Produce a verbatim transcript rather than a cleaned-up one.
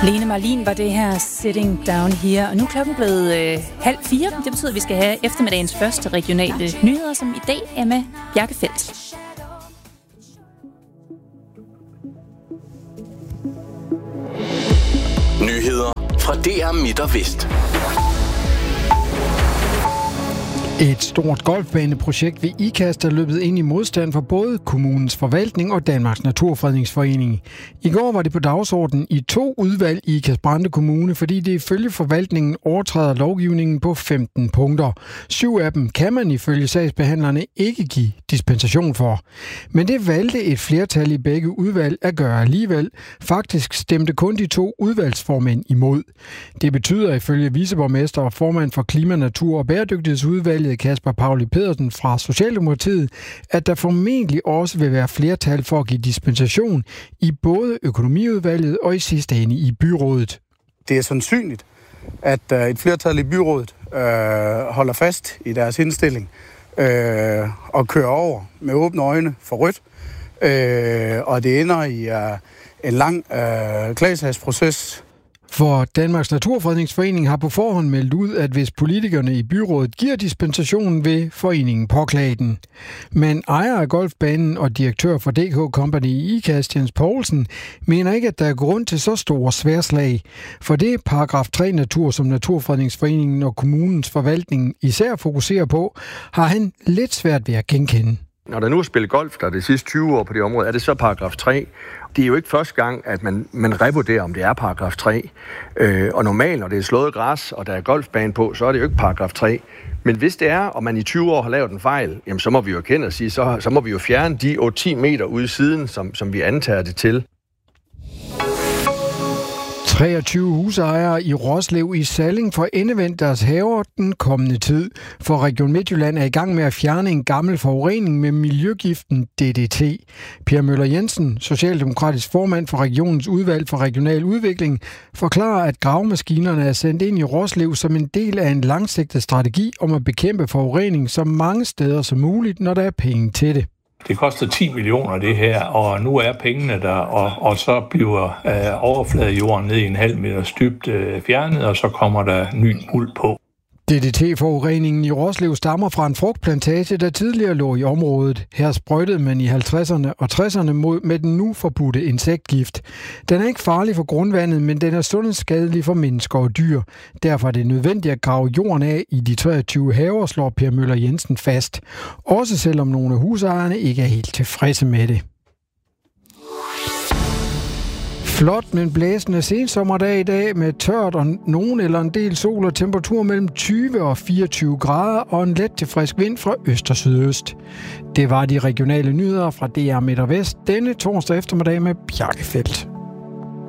Lene Marlin var det her Sitting Down Here, og nu er klokken blevet øh, halv fire. Det betyder, at vi skal have eftermiddagens første regionale nyheder, som i dag er med Bjarke Feldt. Nyheder fra D R Midt og Vest. Et stort golfbaneprojekt ved Ikast er løbet ind i modstand for både kommunens forvaltning og Danmarks Naturfredningsforening. I går var det på dagsordenen i to udvalg i Ikast-Brande Kommune, fordi det ifølge forvaltningen overtræder lovgivningen på femten punkter. Syv af dem kan man ifølge sagsbehandlerne ikke give dispensation for. Men det valgte et flertal i begge udvalg at gøre alligevel. Faktisk stemte kun de to udvalgsformænd imod. Det betyder ifølge viceborgmester og formand for Klima, Natur og Bæredygtighedsudvalget Kasper Pauli Pedersen fra Socialdemokratiet, at der formentlig også vil være flertal for at give dispensation i både økonomiudvalget og i sidste ende i byrådet. Det er sandsynligt, at et flertal i byrådet øh, holder fast i deres indstilling øh, og kører over med åbne øjne for rødt, øh, og det ender i øh, en lang øh, klagesagsproces. For Danmarks Naturfredningsforening har på forhånd meldt ud, at hvis politikerne i byrådet giver dispensationen, vil foreningen påklage den. Men ejer af golfbanen og direktør for D K Company i Ikast, Jens Poulsen, mener ikke, at der er grund til så store sværslag. For det paragraf tre natur, som Naturfredningsforeningen og kommunens forvaltning især fokuserer på, har han lidt svært ved at genkende. Når der nu er spillet golf, der er det sidste tyve år på det område, er det så paragraf tre. Det er jo ikke første gang, at man, man revurderer, om det er paragraf tre. Øh, og normalt, når det er slået græs, og der er golfbane på, så er det jo ikke paragraf tre. Men hvis det er, og man i tyve år har lavet en fejl, jamen så må vi jo erkende og sige, så, så må vi jo fjerne de otte til ti meter ude i siden, som, som vi antager det til. treogtyve husejere i Roslev i Salling får endevendt deres haver den kommende tid. For Region Midtjylland er i gang med at fjerne en gammel forurening med miljøgiften D D T. Per Møller Jensen, socialdemokratisk formand for regionens udvalg for regional udvikling, forklarer, at gravemaskinerne er sendt ind i Roslev som en del af en langsigtet strategi om at bekæmpe forurening så mange steder som muligt, når der er penge til det. Det koster ti millioner det her, og nu er pengene der, og, og så bliver øh, overfladejorden ned i en halv meters dybt øh, fjernet, og så kommer der ny muld på. D D T-forureningen i Roslev stammer fra en frugtplantage, der tidligere lå i området. Her sprøjtede man i halvtredserne og tresserne mod med den nu forbudte insektgift. Den er ikke farlig for grundvandet, men den er sundhedsskadelig for mennesker og dyr. Derfor er det nødvendigt at grave jorden af i de treogtyve haver, slår Per Møller Jensen fast. Også selvom nogle af husejerne ikke er helt tilfredse med det. Flot, men blæsende sensommerdag i dag med tørt og nogen eller en del sol og temperatur mellem tyve og fireogtyve grader og en let til frisk vind fra øst og sydøst. Det var de regionale nyheder fra D R Midt og Vest denne torsdag eftermiddag med Bjarke Feldt.